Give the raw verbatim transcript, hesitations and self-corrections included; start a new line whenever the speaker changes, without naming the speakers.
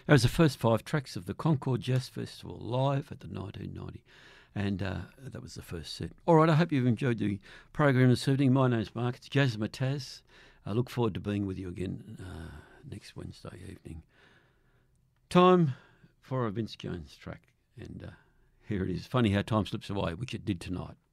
That was the first five tracks of the Concord Jazz Festival live at the nineteen ninety. And uh, that was the first set. All right, I hope you've enjoyed the program this evening. My name's Mark. It's Jazz Mataz. I look forward to being with you again uh, next Wednesday evening. Time for a Vince Jones track. And uh, here it is. Funny how time slips away, which it did tonight.